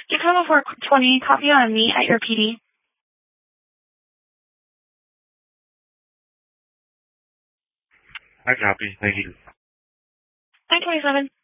Tacoma 420, copy on me at your PD. I copy. Thank you. 927.